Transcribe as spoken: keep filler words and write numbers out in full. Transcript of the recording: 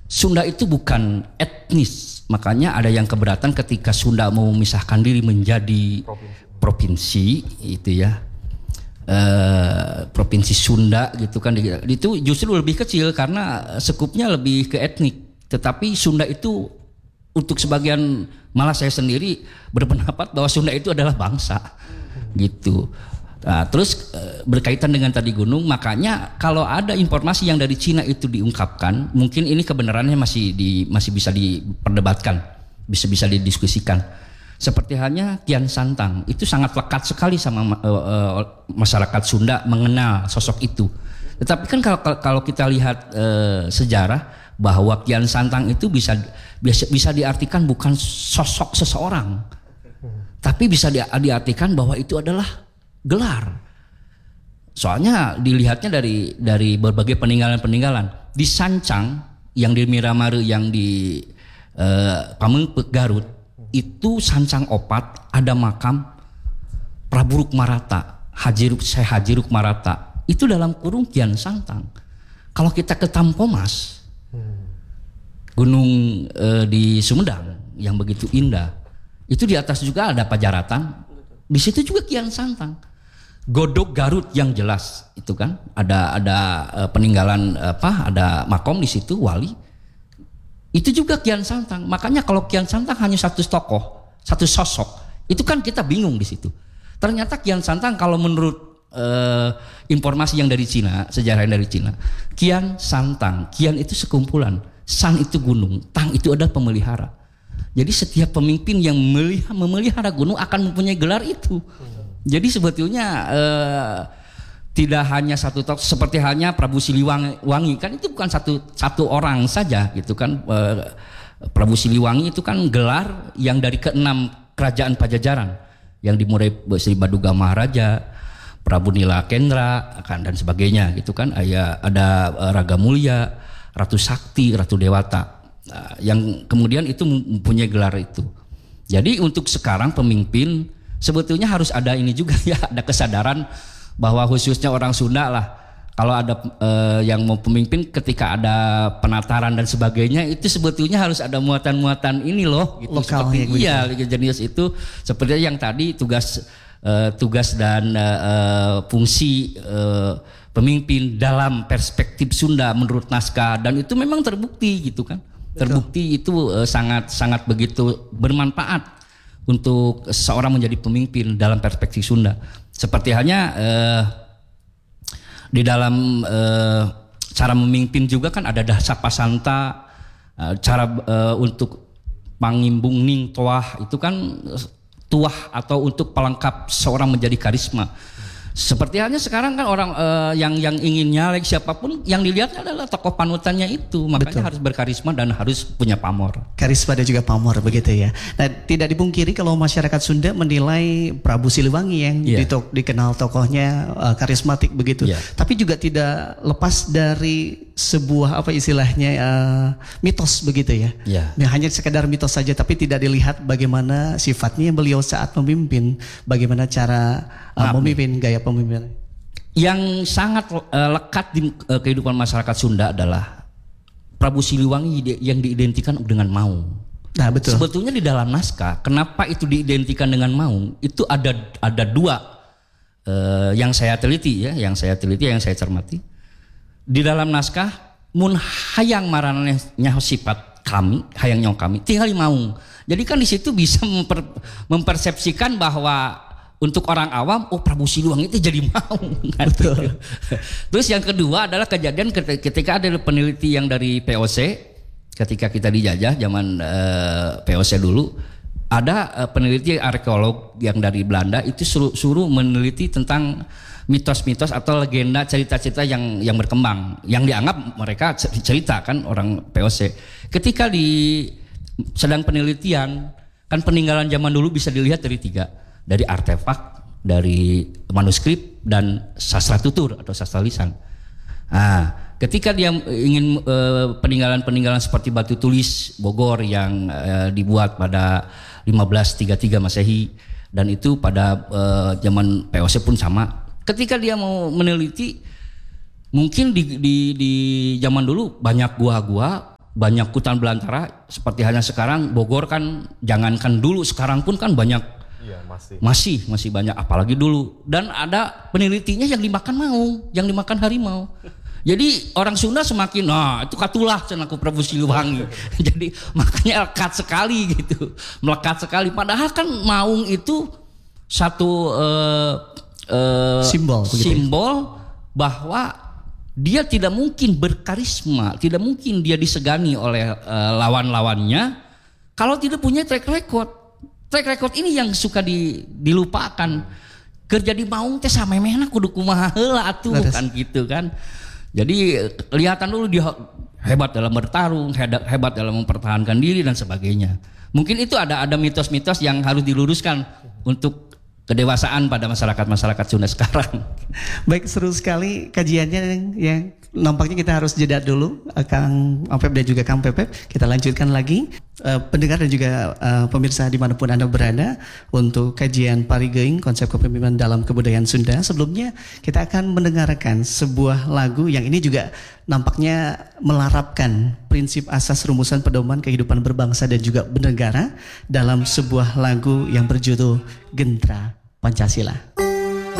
Sunda itu bukan etnis, makanya ada yang keberatan ketika Sunda mau memisahkan diri menjadi provinsi, provinsi itu ya. Uh, provinsi Sunda gitu kan, itu justru lebih kecil karena sekupnya lebih ke etnik. Tetapi Sunda itu untuk sebagian, malah saya sendiri berpendapat bahwa Sunda itu adalah bangsa gitu. Nah, terus uh, berkaitan dengan tadi gunung, makanya kalau ada informasi yang dari Cina itu diungkapkan, mungkin ini kebenarannya masih di, masih bisa diperdebatkan, bisa bisa didiskusikan. Seperti halnya Kian Santang, itu sangat lekat sekali sama uh, uh, masyarakat Sunda mengenal sosok itu. Tetapi kan kalau kalau kita lihat uh, sejarah bahwa Kian Santang itu bisa bisa, bisa diartikan bukan sosok seseorang, tapi bisa di, diartikan bahwa itu adalah gelar. Soalnya dilihatnya dari dari berbagai peninggalan-peninggalan di Sancang, yang di Miramare, yang di uh, Pamengpeuk Garut. Itu Sancang Opat ada makam Prabu Rukmarata, Haji Ruk, Syekh Haji Rukmarata. Itu dalam kurung Kian Santang. Kalau kita ke Tampomas, gunung e, di Sumedang yang begitu indah, itu di atas juga ada Pajaratan. Di situ juga Kian Santang. Godog Garut yang jelas itu kan ada ada e, peninggalan apa? Ada makom di situ wali. Itu juga Kian Santang. Makanya kalau Kian Santang hanya satu tokoh, satu sosok, itu kan kita bingung di situ. Ternyata Kian Santang kalau menurut uh, informasi yang dari Cina, sejarah yang dari Cina, Kian Santang, Kian itu sekumpulan, San itu gunung, Tang itu adalah pemelihara. Jadi setiap pemimpin yang memelihara gunung akan mempunyai gelar itu. Jadi sebetulnya uh, tidak hanya satu tokoh, seperti halnya Prabu Siliwangi, kan itu bukan satu satu orang saja gitu kan. E, Prabu Siliwangi itu kan gelar yang dari keenam kerajaan Pajajaran, yang dimulai Sri Baduga Maharaja, Prabu Nila Kendra kan dan sebagainya gitu kan. Ada, ada Raga Mulia, Ratu Sakti, Ratu Dewata, nah, yang kemudian itu mempunyai gelar itu. Jadi untuk sekarang pemimpin sebetulnya harus ada ini juga ya, ada kesadaran bahwa khususnya orang Sunda lah, kalau ada uh, yang mau pemimpin ketika ada penataran dan sebagainya, itu sebetulnya harus ada muatan-muatan ini loh gitu. Lokal, seperti ya, iya jenis itu, seperti yang tadi tugas uh, tugas dan uh, uh, fungsi uh, pemimpin dalam perspektif Sunda menurut naskah, dan itu memang terbukti gitu kan. Betul. Terbukti itu uh, sangat sangat begitu bermanfaat untuk seorang menjadi pemimpin dalam perspektif Sunda. Seperti halnya eh, di dalam eh, cara memimpin juga kan ada dasa pasanta, eh, cara eh, untuk pangimbung ning tuah, itu kan tuah atau untuk pelengkap seorang menjadi karisma. Seperti halnya sekarang kan orang uh, yang yang ingin nyalek siapapun, yang dilihat adalah tokoh panutannya itu, makanya betul, harus berkarisma dan harus punya pamor. Karisma dan juga pamor begitu ya. Nah, tidak dipungkiri kalau masyarakat Sunda menilai Prabu Siliwangi yang yeah. ditok, dikenal tokohnya uh, karismatik begitu, yeah. tapi juga tidak lepas dari sebuah apa istilahnya uh, mitos begitu ya. Yeah. Nah, hanya sekedar mitos saja, tapi tidak dilihat bagaimana sifatnya beliau saat memimpin, bagaimana cara uh, memimpin, gaya pemimpinan. Yang sangat uh, lekat di uh, kehidupan masyarakat Sunda adalah Prabu Siliwangi yang diidentikan dengan Maung. Nah, betul. Sebetulnya di dalam naskah, kenapa itu diidentikan dengan Maung? Itu ada ada dua uh, yang saya teliti ya, yang saya teliti, yang saya cermati. Di dalam naskah, mun hayang maraneh nyaho sifat kami, hayang nyong kami, tinggal di Maung. Jadi kan di situ bisa memper, mempersepsikan bahwa untuk orang awam, oh Prabu Siliwangi itu jadi Maung. Betul. Terus yang kedua adalah kejadian ketika ada peneliti yang dari P O C, ketika kita dijajah zaman uh, P O C dulu, ada uh, peneliti arkeolog yang dari Belanda itu suruh, suruh meneliti tentang mitos-mitos atau legenda, cerita-cerita yang yang berkembang, yang dianggap mereka cerita kan orang P O C. Ketika di sedang penelitian, kan peninggalan zaman dulu bisa dilihat dari tiga. Dari artefak, dari manuskrip, dan sastra tutur atau sastra lisan. Nah, ketika dia ingin e, peninggalan-peninggalan seperti batu tulis Bogor yang e, dibuat pada lima belas tiga puluh tiga Masehi, dan itu pada e, zaman P O C pun sama. Ketika dia mau meneliti, mungkin di, di, di zaman dulu banyak gua-gua, banyak hutan belantara seperti halnya sekarang Bogor kan, jangankan dulu, sekarang pun kan banyak. Iya, masih. masih masih banyak, apalagi dulu. Dan ada penelitinya yang dimakan maung, yang dimakan harimau. Jadi orang Sunda semakin, nah itu katulah cenaku Prabu Siliwangi. Jadi makanya lekat sekali gitu, melekat sekali. Padahal kan maung itu satu uh, uh, simbol, simbol bahwa dia tidak mungkin berkarisma, tidak mungkin dia disegani oleh uh, lawan-lawannya kalau tidak punya track record. Track record ini yang suka di, dilupakan. Kerja di maung teh samemehna kudu kumaha heula atuh kan gitu kan. Jadi kelihatan dulu dia hebat dalam bertarung, hebat dalam mempertahankan diri dan sebagainya. Mungkin itu ada ada mitos-mitos yang harus diluruskan untuk kedewasaan pada masyarakat-masyarakat Sunda sekarang. Baik, seru sekali kajiannya yang nampaknya kita harus jeda dulu, Kang Apep dan juga Kang Pepep. Kita lanjutkan lagi, uh, pendengar dan juga uh, pemirsa dimanapun Anda berada, untuk kajian Parigeing konsep kepemimpinan dalam kebudayaan Sunda. Sebelumnya kita akan mendengarkan sebuah lagu yang ini juga nampaknya melarapkan prinsip asas rumusan pedoman kehidupan berbangsa dan juga bernegara dalam sebuah lagu yang berjudul Gentra Pancasila.